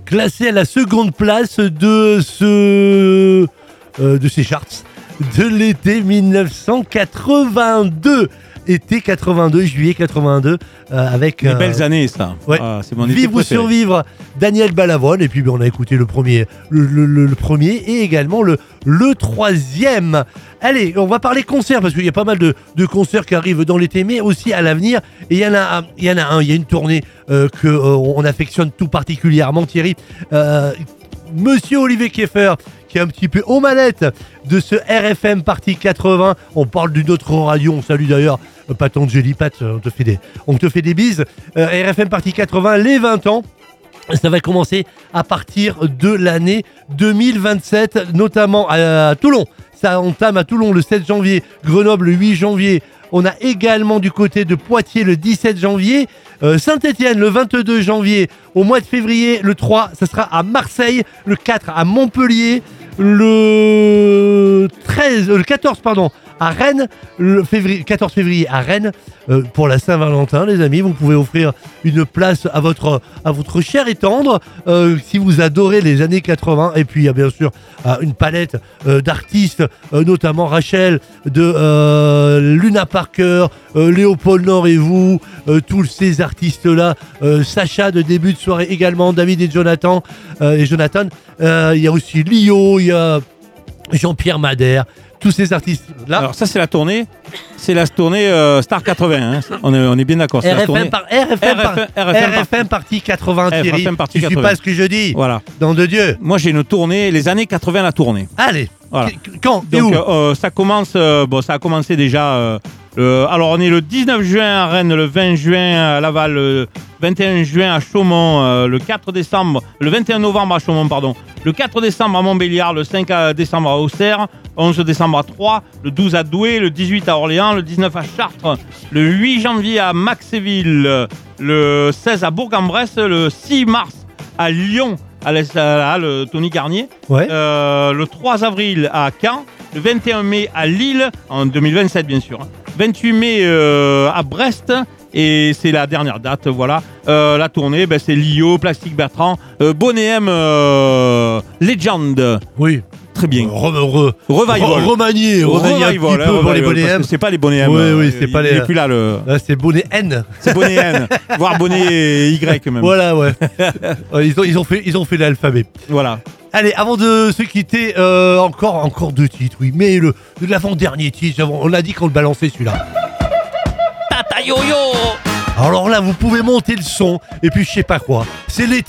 classé à la seconde place de ces charts de l'été 1982. Été 82, juillet 82, avec... Des belles années, ça. Ouais. Ah, c'est mon été Vivre ou préféré. survivre, Daniel Balavoine. Et puis on a écouté le premier et également le troisième. Allez, on va parler concert parce qu'il y a pas mal de concerts qui arrivent dans l'été, mais aussi à l'avenir. Et il y a une tournée qu'on affectionne tout particulièrement, Thierry. Monsieur Olivier Kieffer, qui est un petit peu aux manettes de ce RFM Party 80. On parle d'une autre radio, on salue d'ailleurs Patangeli, Pat, on te fait des bises. RFM Party 80, les 20 ans. Ça va commencer à partir de l'année 2027, notamment à Toulon. Ça entame à Toulon le 7 janvier, Grenoble le 8 janvier. On a également du côté de Poitiers le 17 janvier, Saint-Étienne le 22 janvier, au mois de février le 3, ça sera à Marseille, le 4 à Montpellier, le 14 à Rennes, le 14 février à Rennes, pour la Saint-Valentin, les amis. Vous pouvez offrir une place à votre cher et tendre, si vous adorez les années 80. Et puis il y a bien sûr une palette d'artistes, notamment Rachel de Luna Parker, Léopold Nord et vous, tous ces artistes-là, Sacha de début de soirée également, David et Jonathan. Il y a aussi Lio, il y a Jean-Pierre Madère. Tous ces artistes-là. Alors ça, c'est la tournée. C'est la tournée Star 80. Hein. On est bien d'accord. C'est RFM Party 80, Thierry. RFM Party Je ne 80. suis pas ce que je dis. Voilà. Nom de Dieu. Moi, j'ai une tournée, les années 80, la tournée. Allez. Voilà. Quand et Donc, où ça commence. Ça a commencé déjà. Alors, on est le 19 juin à Rennes, le 20 juin à Laval, le 21 juin à Chaumont, le 21 novembre à Chaumont, pardon. Le 4 décembre à Montbéliard, le 5 décembre à Auxerre, 11 décembre à Troyes, le 12 à Douai, le 18 à Orléans, le 19 à Chartres, le 8 janvier à Maxéville, le 16 à Bourg-en-Bresse, le 6 mars à Lyon, à le Tony Garnier, Ouais. le 3 avril à Caen, le 21 mai à Lille, en 2027 bien sûr, 28 mai à Brest, et c'est la dernière date, voilà. La tournée, c'est Lio, Plastique Bertrand, Bonnet-M, Legend. Oui. Très bien. Revival. Remanié un petit peu pour les Bonnet-M. C'est pas les Bonnet-M. Oui, c'est pas les. Il est plus là, Là, c'est Bonnet-N. c'est Bonnet-N, voire Bonnet Y même. Voilà, ouais. Ils ont fait l'alphabet. Voilà. Allez, avant de se quitter, encore deux titres, oui. Mais l'avant-dernier titre, on a dit qu'on le balançait celui-là. Tata Yo-Yo. Alors là, vous pouvez monter le son, et puis je sais pas quoi. C'est l'été.